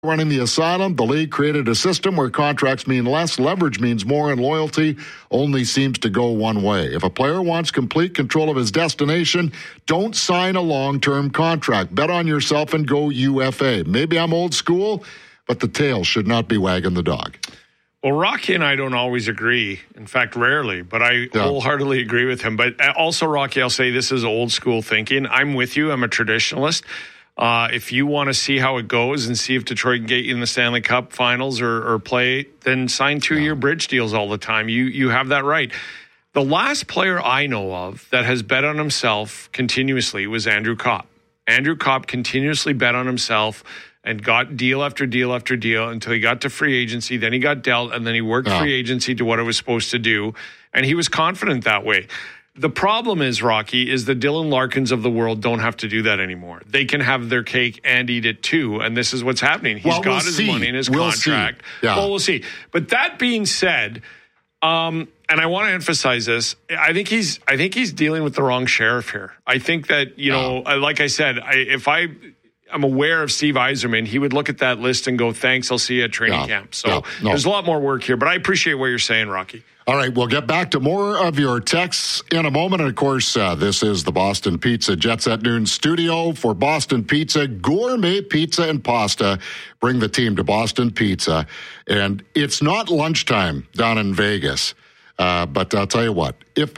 Running the asylum, the league created a system where contracts mean less, leverage means more, and loyalty only seems to go one way. If a player wants complete control of his destination, don't sign a long-term contract. Bet on yourself and go UFA. Maybe I'm old school, but the tail should not be wagging the dog. Well, Rocky and I don't always agree. In fact, rarely, but I wholeheartedly agree with him. But also, Rocky, I'll say this is old school thinking. I'm with you. I'm a traditionalist. If you want to see how it goes and see if Detroit can get you in the Stanley Cup finals or play, then sign 2-year bridge deals all the time. You have that right. The last player I know of that has bet on himself continuously was Andrew Copp. Andrew Copp continuously bet on himself and got deal after deal after deal until he got to free agency. Then he got dealt, and then he worked free agency to what it was supposed to do. And he was confident that way. The problem is, Rocky, is the Dylan Larkins of the world don't have to do that anymore. They can have their cake and eat it too, and this is what's happening. He's got his money in his contract. Yeah. Well, we'll see. But that being said, and I want to emphasize this, I think he's dealing with the wrong sheriff here. I think that, like I said, I'm aware of Steve Yzerman, he would look at that list and go, thanks, I'll see you at training camp. So there's a lot more work here, but I appreciate what you're saying, Rocky. All right, we'll get back to more of your texts in a moment. And of course, this is the Boston Pizza Jets at Noon studio for Boston Pizza, gourmet pizza and pasta. Bring the team to Boston Pizza. And it's not lunchtime down in Vegas. But I'll tell you what,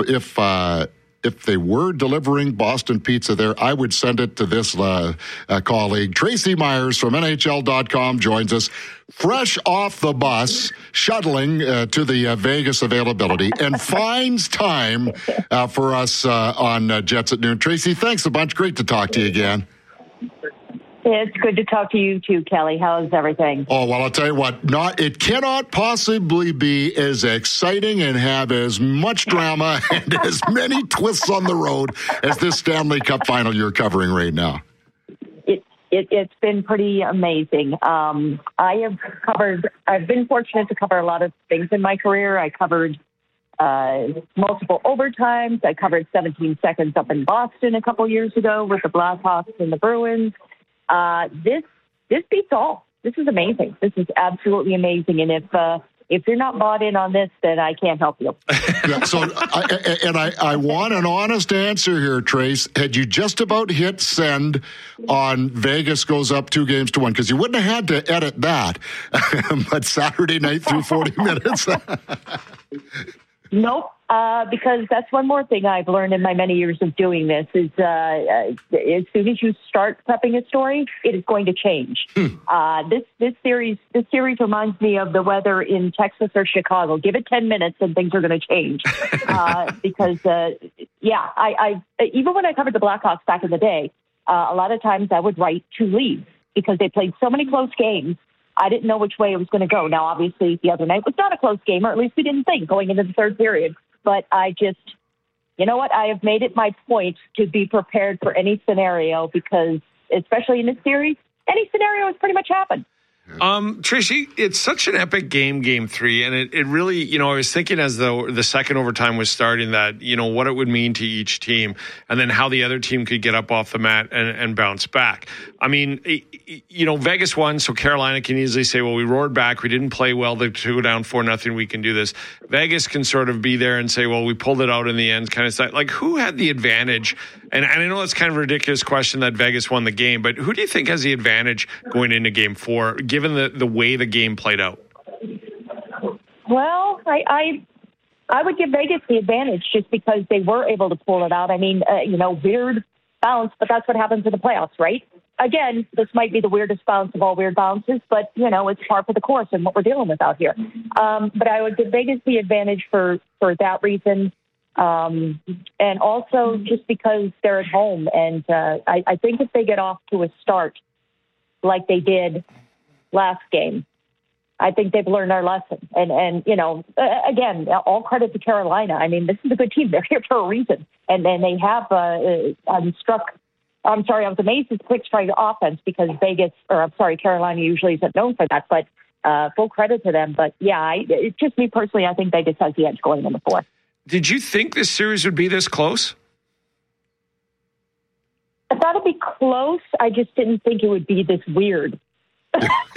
if they were delivering Boston Pizza there, I would send it to this colleague. Tracy Myers from NHL.com joins us fresh off the bus, shuttling to the Vegas availability, and finds time for us on Jets at Noon. Tracy, thanks a bunch. Great to talk to you again. It's good to talk to you too, Kelly. How's everything? Oh, well, I'll tell you what, it cannot possibly be as exciting and have as much drama and as many twists on the road as this Stanley Cup final you're covering right now. It's been pretty amazing. I've been fortunate to cover a lot of things in my career. I covered multiple overtimes. I covered 17 seconds up in Boston a couple years ago with the Blackhawks and the Bruins. This beats all. This is amazing. This is absolutely amazing. And if you're not bought in on this, then I can't help you. I want an honest answer here, Trace. Had you just about hit send on Vegas goes up 2-1? Because you wouldn't have had to edit that. But Saturday night through 40 minutes. Nope. Because that's one more thing I've learned in my many years of doing this is as soon as you start prepping a story, it is going to change. This series reminds me of the weather in Texas or Chicago. Give it 10 minutes and things are going to change. Because I even when I covered the Blackhawks back in the day, a lot of times I would write 2 leads because they played so many close games. I didn't know which way it was going to go. Now, obviously, the other night was not a close game, or at least we didn't think going into the third period. But I just, you know what? I have made it my point to be prepared for any scenario because, especially in this series, any scenario has pretty much happened. Tracy, it's such an epic game 3, and it really, I was thinking as the second overtime was starting that, what it would mean to each team, and then how the other team could get up off the mat and bounce back. I mean, Vegas won, so Carolina can easily say, well, we roared back, we didn't play well, they go down 4-0, we can do this. Vegas can sort of be there and say, well, we pulled it out in the end, kind of stuff. Like, who had the advantage? And I know it's kind of a ridiculous question that Vegas won the game, but who do you think has the advantage going into game 4, given the way the game played out? Well, I would give Vegas the advantage just because they were able to pull it out. I mean, weird bounce, but that's what happens in the playoffs, right? Again, this might be the weirdest bounce of all weird bounces, but, it's par for the course and what we're dealing with out here. But I would give Vegas the advantage for that reason. And also just because they're at home. And I think if they get off to a start like they did last game, I think they've learned their lesson. And again, all credit to Carolina. I mean, this is a good team. They're here for a reason. And they have, I was amazed at the quick strike offense because Carolina usually isn't known for that. But full credit to them. But yeah, it's just me personally, I think Vegas has the edge going in the 4th. Did you think this series would be this close? I thought it'd be close. I just didn't think it would be this weird.